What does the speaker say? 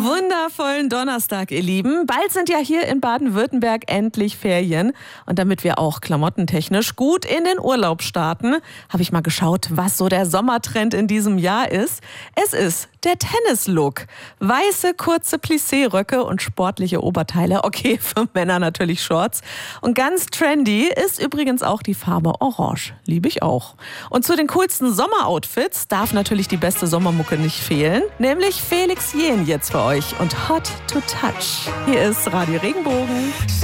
Wundervollen Donnerstag, ihr Lieben. Bald sind ja hier in Baden-Württemberg endlich Ferien. Und damit wir auch klamottentechnisch gut in den Urlaub starten, habe ich mal geschaut, was so der Sommertrend in diesem Jahr ist. Es ist der Tennis-Look. Weiße, kurze Plissé-Röcke und sportliche Oberteile. Okay, für Männer natürlich Shorts. Und ganz trendy ist übrigens auch die Farbe Orange. Liebe ich auch. Und zu den coolsten Sommeroutfits darf natürlich die beste Sommermucke nicht fehlen. Nämlich Felix Jähn jetzt für euch und Hot to Touch. Hier ist Radio Regenbogen.